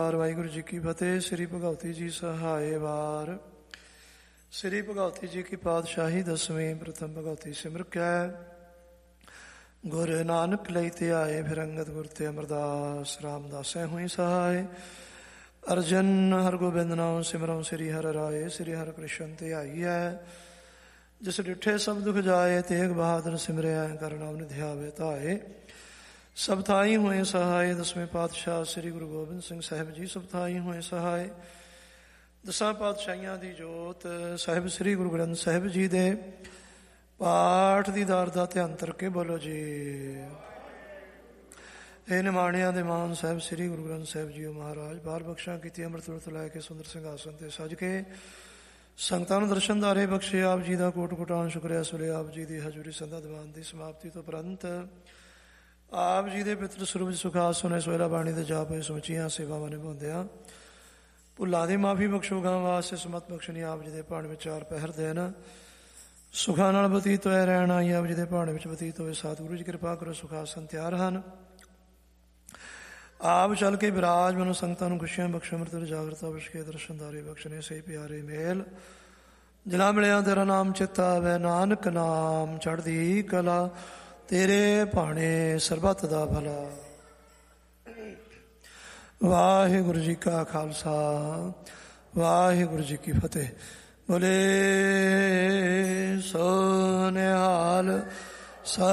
ਓੰਕਾਰ ਵਾਹਿਗੁਰੂ ਜੀ ਕੀ ਫਤਿਹ। ਸ੍ਰੀ ਭਗਵਤੀ ਜੀ ਸਹਾਏ ਵਾਰ। ਸ੍ਰੀ ਭਗਵਤੀ ਜੀ ਕੀ ਪਾਤਸ਼ਾਹੀ ਦਸਵੀਂ। ਪ੍ਰਥਮ ਭਗਵਤੀ ਸਿਮਰ ਕੈ ਗੁਰ ਨਾਨਕ ਲਈ ਤੇ ਆਏ। ਫਿਰ ਅੰਗਦ ਗੁਰ ਤੇ ਅਮਰਦਾਸ ਰਾਮਦਾਸੈ ਹੋਈ ਸਹਾਏ। ਅਰਜਨ ਹਰਗੋਬਿੰਦ ਨਾਮ ਸਿਮਰਉ ਸ੍ਰੀ ਹਰਿ ਰਾਏ। ਸ੍ਰੀ ਹਰਿ ਕ੍ਰਿਸ਼ਨ ਤੇ ਆਈਐ ਜਿਸ ਡਿਠੇ ਸਭ ਦੁਖ ਜਾਏ। ਤੇਗ ਬਹਾਦਰ ਸਿਮਰਿਆ ਕਰ ਨਾਮ ਨਿਧਿਆਵੇ ਧਾਏ। ਸਭ ਥਾਈ ਹੋਏ ਸਹਾਏ। ਦਸਵੇਂ ਪਾਤਸ਼ਾਹ ਸ੍ਰੀ ਗੁਰੂ ਗੋਬਿੰਦ ਸਿੰਘ ਸਾਹਿਬ ਜੀ ਸਭ ਥਾਈ ਹੋਏ ਸਹਾਏ। ਦਸਾਂ ਪਾਤਸ਼ਾਹੀਆਂ ਦੀ ਜੋਤ ਸਾਹਿਬ ਸ੍ਰੀ ਗੁਰੂ ਗ੍ਰੰਥ ਸਾਹਿਬ ਜੀ ਦੇ ਪਾਠ ਦੀ ਦਾਰ ਦਾ ਧਿਆਨ ਕਰਕੇ ਬੋਲੋ ਜੀ। ਇਹ ਨਿਮਾਣਿਆਂ ਦੇ ਮਾਨ ਸਾਹਿਬ ਸ੍ਰੀ ਗੁਰੂ ਗ੍ਰੰਥ ਸਾਹਿਬ ਜੀ ਮਹਾਰਾਜ ਬਾਰ ਬਖਸ਼ਾਂ ਕੀਤੀ ਅੰਮ੍ਰਿਤ ਵੇਲੇ ਤੋਂ ਲੈ ਕੇ ਸੁੰਦਰ ਸਿੰਘਾਸਨ ਤੇ ਸਜ ਕੇ ਸੰਗਤਾਂ ਨੂੰ ਦਰਸ਼ਨ ਦਾਰੇ ਬਖਸ਼ੇ। ਆਪ ਜੀ ਦਾ ਕੋਟ ਕੋਟਾਨ ਸ਼ੁਕਰਿਆ ਸੁਲੇ। ਆਪ ਜੀ ਦੀ ਹਜ਼ੂਰੀ ਸੰਧਾ ਦੀਵਾਨ ਦੀ ਸਮਾਪਤੀ ਤੋਂ ਉਪਰੰਤ ਆਪ ਜੀ ਦੇ ਪਿਤਰ ਸਰੂਪ ਸੁਖਾਸਨ ਸੋਇਲਾ ਬਾਣੀ ਦੇ ਜਾਪ ਹੋਏ ਸਮੁੱਚੀਆਂ ਸੇਵਾਵਾਂ ਨਿਭਾਉਂਦਿਆਂ ਭੁੱਲਾਂ ਦੀ ਮਾਫੀ ਬਖਸ਼ੋ। ਗਾਂ ਵਾਸਤੇ ਸਮਤ ਬਖਸ਼ਣੀ। ਆਪ ਜੀ ਦੇ ਭਾਣ ਵਿਚਾਰ ਪਹਿਰ ਦੇਣ ਸੁਖਾਂ ਨਾਲ ਬਤੀਤ ਹੋਏ ਰਹਿਣਾ। ਆਪ ਜੀ ਦੇ ਭਾਣ ਵਿੱਚ ਬਤੀਤ ਹੋਏ ਸਤਿਗੁਰੂ ਜੀ ਕਿਰਪਾ ਕਰੋ। ਸੁਖਾਸਨ ਤਿਆਰ ਹਨ। ਆਪ ਚੱਲ ਕੇ ਵਿਰਾਜ ਮੈਨੂੰ ਸੰਗਤਾਂ ਨੂੰ ਖੁਸ਼ੀਆਂ ਬਖਸ਼ੋ। ਅੰਮ੍ਰਿਤ ਜਾਗਰਤਾ ਬਖਸ਼ ਕੇ ਦਰਸ਼ਨਦਾਰੇ ਬਖਸ਼ਣੇ ਸਹੀ ਪਿਆਰੇ ਮੇਲ ਜਿਨਾ ਮਿਲਿਆ ਤੇਰਾ ਨਾਮ ਚਿੱਤਾ ਆਵੇ। ਨਾਨਕ ਨਾਮ ਚੜ੍ਹਦੀ ਕਲਾ ਤੇਰੇ ਭਾਣੇ ਸਰਬੱਤ ਦਾ ਭਲਾ। ਵਾਹਿਗੁਰੂ ਜੀ ਕਾ ਖਾਲਸਾ ਵਾਹਿਗੁਰੂ ਜੀ ਕੀ ਫਤਿਹ। ਬੋਲੇ ਸੋ ਨਿਹਾਲ